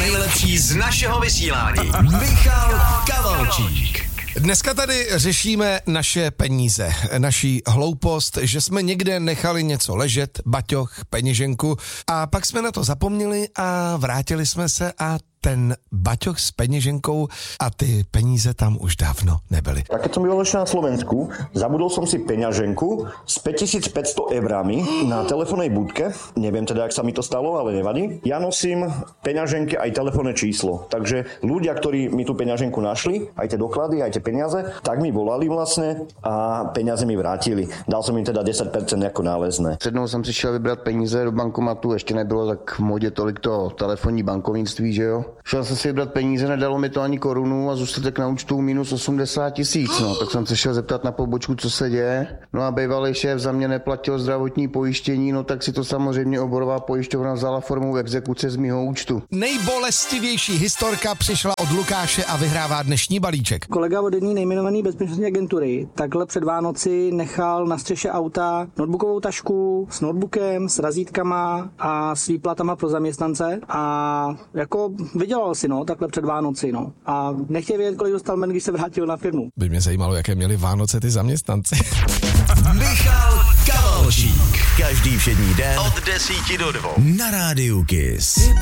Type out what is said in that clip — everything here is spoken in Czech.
nejlepší z našeho vysílání. Michal Kavalčík. Dneska tady řešíme naše peníze, naší hloupost, že jsme někde nechali něco ležet, baťoch, peněženku a pak jsme na to zapomněli a vrátili jsme se a ten baťoch s peněženkou a ty peníze tam už dávno nebyly. Tak keď som býval ešte na Slovensku, zabudol som si peňaženku s 5500 eurami na telefónnej budke. Neviem teda, jak sa mi to stalo, ale nevadí. Ja nosím peňaženke aj telefónne číslo. Takže ľudia, ktorí mi tú peňaženku našli, aj tie doklady, aj tie peniaze, tak mi volali vlastne a peniaze mi vrátili. Dal som im teda 10% jako nálezné. Přednou jsem přišel vybrat peníze do bankomatu, ještě nebylo tak v modě tolik to telefonní bankovnictví, že jo. Šel jsem si vybrat peníze, nedalo mi to ani korunu a zůstatek na účtu minus 80 000, no. Tak jsem se šel zeptat na pobočku, co se děje. No a bývalý šéf za mě neplatil zdravotní pojištění, no tak si to samozřejmě oborová pojišťovna vzala formou exekuce z mýho účtu. Nejbolestivější historka přišla od Lukáše a vyhrává dnešní balíček. Kolega od jedné nejmenované bezpečnostní agentury takhle před Vánoci nechal na střeše auta notebookovou tašku s notebookem, s razítkama a s výplatama pro zaměstnance a jako vydělal si, no, takhle před Vánoci, no. A nechtěl vědět, kolik dostal men, když se vrátil na firmu. By mě zajímalo, jaké měli Vánoce ty zaměstnanci. Michal Kavalčík. Každý všední den od 10 do 2 na Rádiu Kiss.